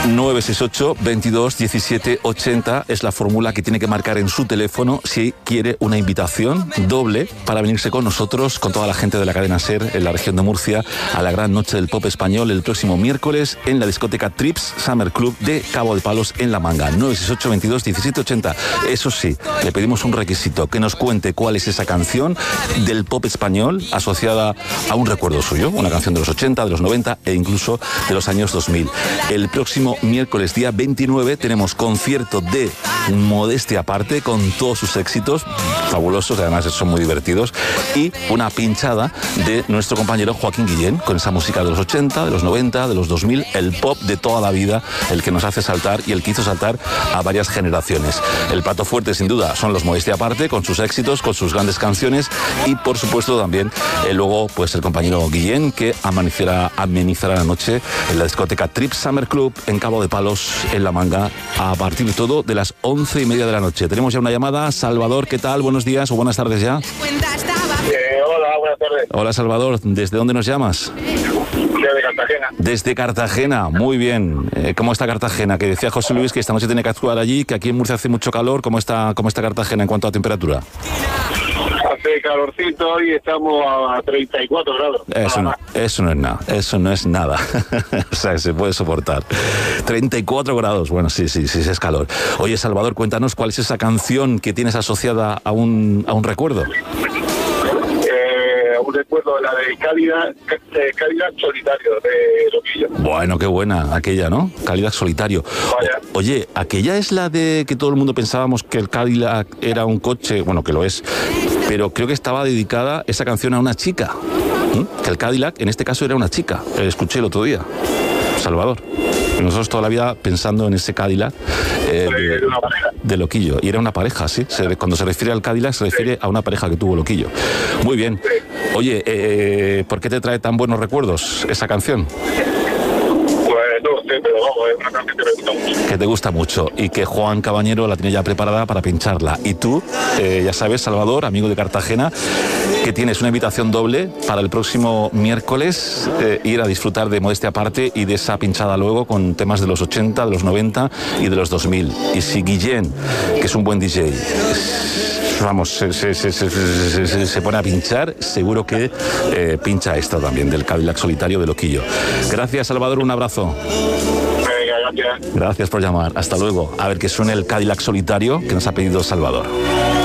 968 22 17 80 es la fórmula que tiene que marcar en su teléfono si quiere una invitación doble para venirse con nosotros, con toda la gente de la cadena SER en la región de Murcia, a la gran noche del pop español el próximo miércoles en la discoteca Trips Summer Club de Cabo de Palos en La Manga. 968 22 17 80. Eso sí, le pedimos un requisito, que nos cuente cuál es esa canción del pop español asociada a un recuerdo suyo, una canción de los 80, de los 90 e incluso de los años 2000. El próximo miércoles día 29 tenemos concierto de Modestia Aparte con todos sus éxitos fabulosos, además son muy divertidos, y una pinchada de nuestro compañero Joaquín Guillén con esa música de los 80, de los 90, de los 2000, el pop de toda la vida, el que nos hace saltar y el que hizo saltar a varias generaciones. El plato fuerte sin duda son los Modestia Aparte con sus éxitos, con sus grandes canciones y por supuesto también luego pues el compañero Guillén que amenizará la noche en la discoteca Trips Summer Club en Cabo de Palos en La Manga a partir de todo de las 11:30 de la noche. Tenemos ya una llamada. Salvador, ¿qué tal? Buenos días o buenas tardes ya. Hola, buenas tardes. Hola Salvador, ¿desde dónde nos llamas? Desde Cartagena. Desde Cartagena, muy bien. ¿Cómo está Cartagena? Que decía José Luis que esta noche tiene que actuar allí, que aquí en Murcia hace mucho calor. ¿Cómo está Cartagena en cuanto a temperatura? Hace calorcito y estamos a 34 grados. Eso no es nada, eso no es nada. O sea, se puede soportar. 34 grados, bueno, sí, es calor. Oye, Salvador, cuéntanos cuál es esa canción que tienes asociada a un recuerdo. Un recuerdo de la de Cadillac Solitario, de Loquillo. Bueno, qué buena aquella, ¿no? Cadillac Solitario. Vaya. Oye, aquella es la de que todo el mundo pensábamos que el Cadillac era un coche, bueno, que lo es, pero creo que estaba dedicada esa canción a una chica. Que el Cadillac, en este caso, era una chica. Escuché el otro día. Salvador. Nosotros toda la vida pensando en ese Cadillac de Loquillo. Y era una pareja, sí. Cuando se refiere al Cadillac se refiere a una pareja que tuvo Loquillo. Muy bien. Oye, ¿por qué te trae tan buenos recuerdos esa canción? Pues no sé, pero vamos, es una canción que me gusta mucho. Que te gusta mucho y que Juan Cabañero la tiene ya preparada para pincharla. Y tú, ya sabes, Salvador, amigo de Cartagena, que tienes una invitación doble para el próximo miércoles, ir a disfrutar de Modestia Aparte y de esa pinchada luego con temas de los 80, de los 90 y de los 2000. Y si Guillén, que es un buen DJ, vamos, se pone a pinchar, seguro que pincha esta también, del Cadillac Solitario de Loquillo. Gracias, Salvador, un abrazo. Venga, gracias. Gracias por llamar. Hasta luego. A ver que suene el Cadillac Solitario que nos ha pedido Salvador.